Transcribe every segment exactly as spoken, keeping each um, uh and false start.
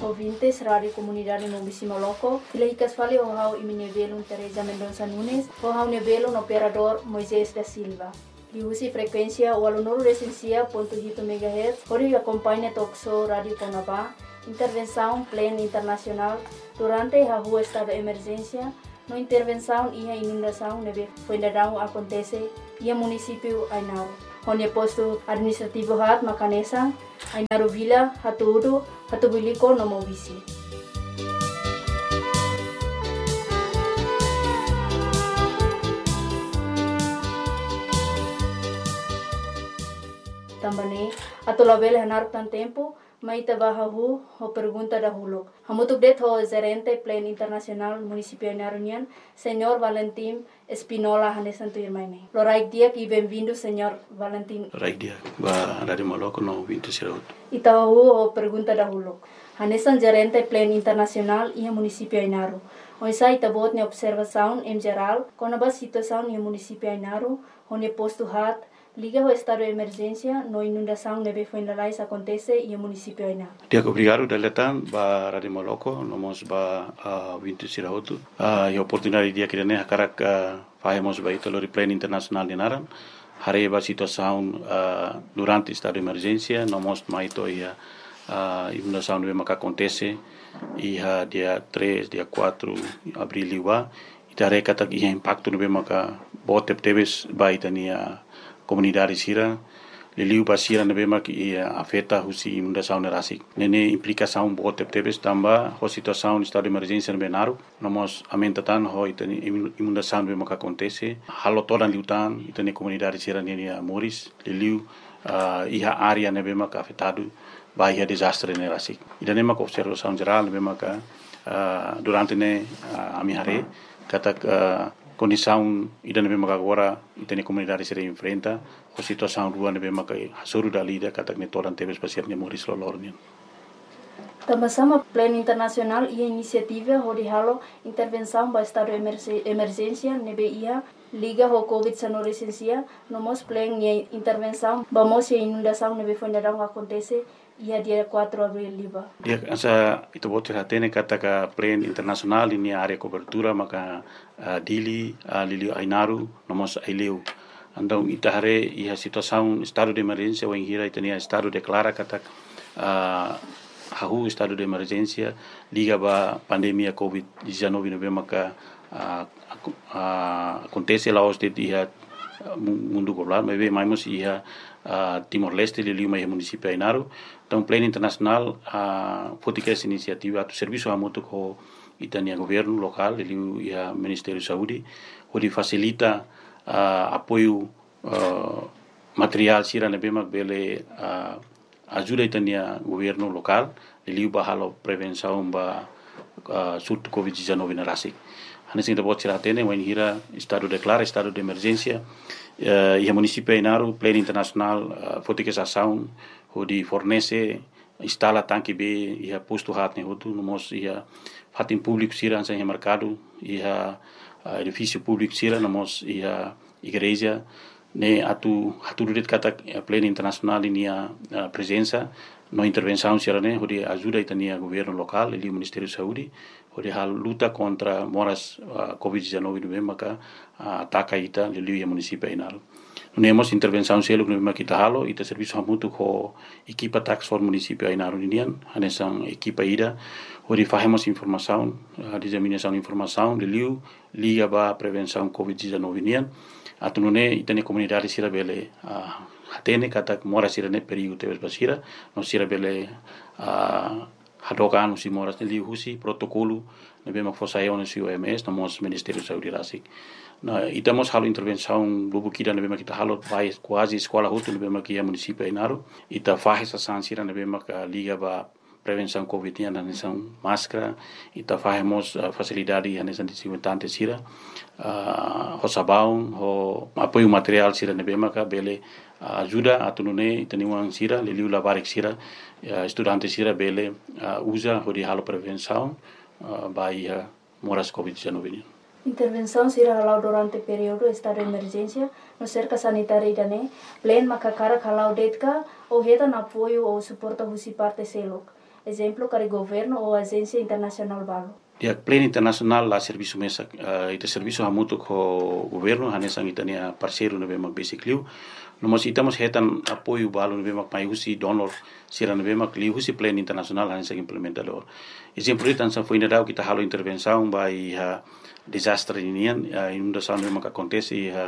ouvintes, Rádio Comunidade Mobisi Moloco. Filahicas fali o hau iminevelo Teresa Mendonça Nunes, o hau nevelo no operador Moisés da Silva. Liusi frequência o aluno recensia ponto oito megahertz, ori acompanha Toxo Rádio Conabá, intervenção plena internacional durante a rua estado de emergência, no intervenção e a inundação neve fuendarão acontece e a município Ainaro. Onde posto administrativo hat Macanesa, Ainaro Vila, Hatuudo, Hatubiliko no Mobisi. Também, atolabel hanar tan tempo, maita bahahu ho pergunta dahulu. Hamutuk det ho gerente plan internacional municipio Ainarunian, senhor Valentim Espinola Hanesanto Irmaine. Loraik dia e bem-vindo, senhor Valentim. Loraik dia, ba Rádio Moloco no vinte Siraut. Itahu ho pergunta dahulu. Hanesan gerente plan internacional e municipio Ainaru. Oisa itabot ne observação em geral, com a situação no municipio Ainaru, onde posto hat liga o estado de emergência, no inundação neve fuendalais acontece e o município Aina. Dia obrigado deletan ba Rádio Moloco, nomos ba uh, vinte Sirautu. Uh, e oportunidade dia que ne hakarak uh, fazemos ba ito lori plan internacional de naran. Hare ba situação uh, durante estado de emergência, nomos maito ia uh, inundação neve maka acontece e uh, dia três, dia quatro abril liwa. Itare kata ia impacto neve maka bote teves ba itania comunidade sira liliu basira nebe mak ia afeta husi inundação nerasik nene implicação bote tebes tamba ho situação estado de emergência nebe naru nomos amentatan ho itani inundação nebe mak acontece halo todan liutan itani comunidade sira nene moris liliu uh, ia área nebe mak afetado bahia desastre nerasik idane mak observação geral nebe mak uh, durante ne uh, amihare katak uh, condição ida nebe maka agora itene comunidade se enfrenta a situação rua nebe maka hasuru dalida katak ne toran tebes pasir ne moris lolornian. Também plano internacional e iniciativa de halo intervenção para estado de emergência nebe ia liga ho covid dezenove licencia nomos plano e intervenção vamos e inundação nebe fuendarão acontece ia dia quatro de abril liba. Dia asa itu botir hatene kata ka plan internasional ini area cobertura maka uh, dili uh, lili Ainaru nomos aileu. Andau itahare ia situação estado de emergência o ingira itania estado declara kata uh, hahu estado de emergência liga ba pandemia covid dezenove nove maka uh, uh, acontece lá os de dia mundo global mas mais ia uh, Timor-Leste lili mai município Ainaru. Então, plano internacional, a uh, essa iniciativa, o serviço a muito com itania governo local, ele e o Ministério da Saúde, onde facilita uh, apoio uh, material sira na bema bele uh, ajuda itania governo local, ele bahalo prevenção ba uh, surto covid dezenove na rasik. Hanes kita buat cerita ini, when hira estado declara estado de emergência, uh, e o município Ainaru, plano internacional, uh, politiques ação onde fornece instala tanque B e a posto hat ne hotu nomos ia fatin público sira ansa em mercado e a edifício público sira nomos ia igreja ne atu atu ret kata plano internacional inia presença no intervenção sira ne onde ajuda itania governo local e o Ministério da Saúde onde a luta contra moras uh, covid dezenove no maka uh, ataca ita lili e município Ainaru. Nemos intervenção selo no makita halo ita serviço hamutu ko equipa tax for município Ainaru indian hanesan equipa ida onde fazemos informação a disseminação de informação de liu liga ba prevenção covid dezenove indian atunune itane comunidade sira bele a hatene kata mora sira ne perigo tebes basira no sira bele a hadokan usi moras ne liu husi protocolo ne bema fosayon usi O M S nomos Ministério da Saúde rasik. Na itamos halo intervenção bubu kida ne bema kita halo vai quase escola hutu ne bema kia município Ainaru ita faz essa sansira ne bema ka liga ba prevenção covid ya nanesan máscara ita fazemos uh, facilidade nanesan desinfetante sira uh, ho sabão ho apoio material sira ne bema ka bele uh, ajuda atunune itaniwang sira liliu labarik sira uh, estudante sira bele uh, usa ho di halo prevenção uh, bai uh, moras covid dezenove. Intervenção será halau durante período estado de emergência no cerca sanitária idane plan makakara halau detka ou reta na apoio ou suporta husi parte selok exemplo para governo ou agência internacional balo. Dia plan internasional la serviço mesa uh, ita serviço hamutu ko governo hanesang itania parceiro nebe mak basically no mas itamos hetan apoio balo nebe mak mai husi donor sira nebe mak li husi plan internasional hanesang implementador exemplo itan sa foi nadau kita halo intervenção by uh, desastre inian uh, inundação nebe mak acontece uh,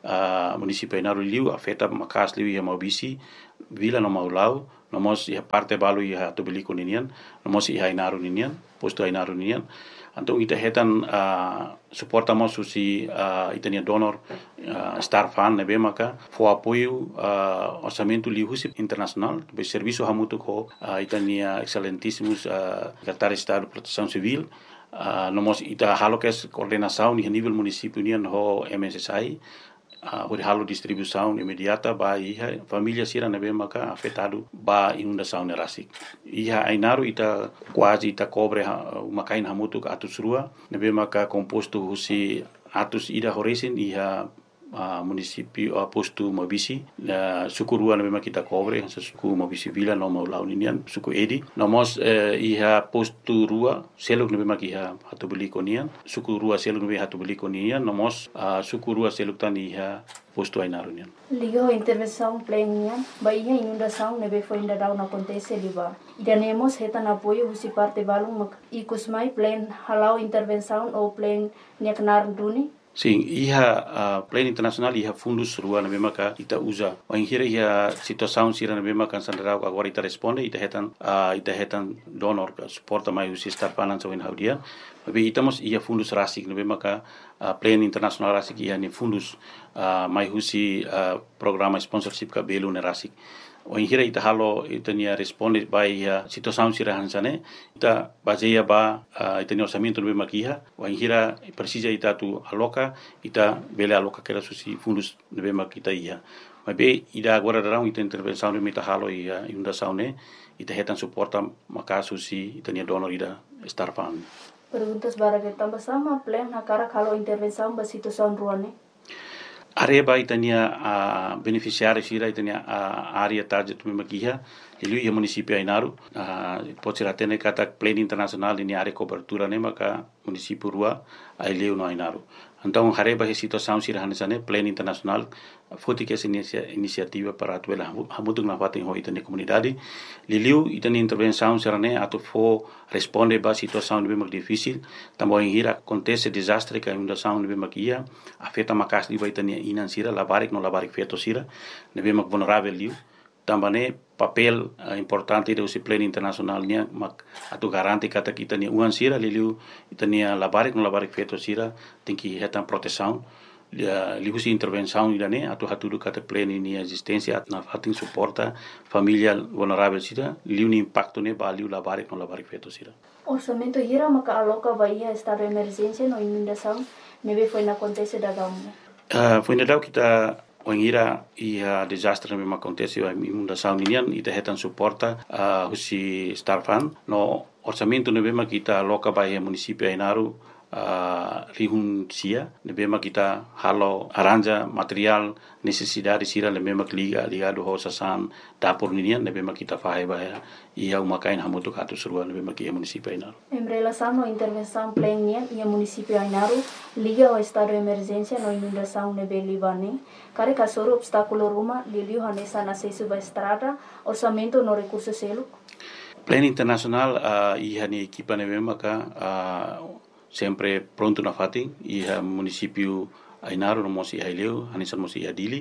uh, município Inaru liu afeta makas liu ia mau bisi vila no mau lau nomos ia parte balu ia tobeliko ninian nomos ia Inaru ninian posto Inaru ninian antung ita hetan uh, suportamos susi uh, itania donor uh, star fund nebe maka fo apoio uh, orçamento lihusi internacional be serviço hamutu ko uh, itania excelentíssimos uh, secretário de Estado de Proteção Civil uh, nomos ita halo kes coordenação ni nível município nian ho M S S I Uh, halo distribuição imediata ba iha família sira nebe maka afetado ba inundação nerasik iha Inaru ita quase ita cobre uh, uma kain hamutu ka atus rua nebe maka composto husi atus ida horesin iha uh, município uh, posto Mabisi uh, suku rua nebe maka kita cobre sa suku Mabisi vila no mau launinian suku edi nomos uh, iha posto rua seluk nebe maka iha hatu beli konian suku rua seluk nebe hatu beli konian nomos uh, suku rua seluk tan iha posto Inaru nian ligo intervenção plena ba iha inundação nebe foi ainda não acontece liba idanemos hetan apoio husi parte balung mak ikusmai plan halau intervenção ou plan neknar duni. Sim, iha uh, plan internasional iha fundus rua na maka ita usa. Wanghira iha situação sira na maka sandarau agora ita responde ita hetan uh, ita hetan donor suporta mai usi star finance in haudia. Tapi itamos iha fundus rasik na maka uh, plan internasional rasik iha ni fundus uh, mai usi uh, programa sponsorship ka belu na rasik. Wanghira ita halo ita nia responde by uh, situação sira hansane ita baseia ba uh, ita ni orçamento no makiha wanghira precisa ita tu aloca ita bele aloca que era susi fundos no makita ia mas be ida agora darão ita intervenção no mita halo ia inundação ne ita hetan suporta maka susi ita ni donor ida star fund. Perguntas bara que tambah sama plan na cara kalau intervenção ba situação ruane. Areba itania a uh, beneficiário sira itania a uh, área target me makiha ele ia município Inaru uh, pode ser até kata plan internacional ini área cobertura ne maka município rua ele no Inaru então areba a situação sira hanesane plan internacional foti que essa iniciativa para atuela hamutu na fatin ho itania comunidade liliu itania intervenção sira ne atu fo responde ba situação de bem difícil também hira acontece desastre que inundação de bem makia afeta makas di itania inan sira labarik no labarik feto sira ne bem vulnerável liu também papel uh, importante do plan internacional nia mak atu garanti kata kita ni uan sira liliu itania labarik no labarik feto sira tem que hetan proteção liu si intervenção idane atu hatudu kata plan ini existência na fatin suporta família vulnerável sira liu ni impacto ne ba liu labarik no labarik feto sira orçamento hira maka aloca bahia estado de emergência no inundação nebe foi na acontece da gamu uh, foi na dau kita wangira ia desastre me acontece a inundação ninian ita hetan suporta uh, husi star fund no orçamento nebe kita aloca bahia município Inaru uh, rihun sia nebe kita halo aranja material necessidade sira nebe liga ligado ho sasan dapur ninian nebe kita fahe bahia ia umakain hamutu katu surua nebe kia município Inaru. Em relação à intervenção plena ia município Inaru liga ao estado de emergência no inundação nebe libane kare kasoro obstáculo ruma liliu hanesa na sesu ba estrada orçamento no recurso selo plan internacional uh, iha ni equipa nebe maka uh, sempre pronto na fatin iha município Inaru no mosi haileu hanesa mosi adili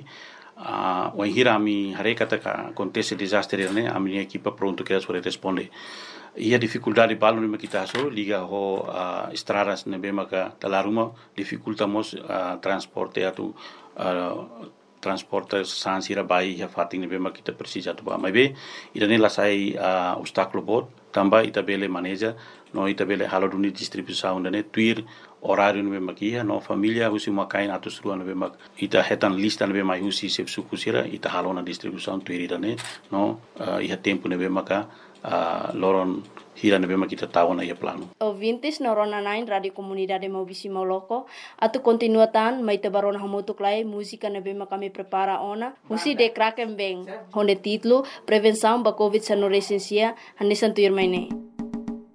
uh, wanghira ami hare kata ka acontece desastre ne ami equipa pronto que sobre responde ia dificuldade balo nebe kita so liga ho uh, estradas nebe maka talaruma dificultamos uh, transporte atu uh, transporte sansira bai ya fatin nebe maka kita precisa tu ba mabe ida ne lasai uh, obstáculo bot tamba ita bele maneja no ita bele halo duni distribuição ne tuir horário nebe maka no família husi makain atus rua nebe maka ita hetan lista nebe mai husi sep suku sira ita halo na distribuição tuir ida ne no uh, iha tempo nebe maka uh, loron hira na bema kita tahu na ia plano. Ouvintes na Rona Nine, Radio Comunidade Maubisi Mauloko, atu continuatan mai te barona hamutuk lai música na bema kami prepara ona, musi de kraken beng, honde titlo, prevenção ba COVID sa no resensia, hanisan tuir mai ne.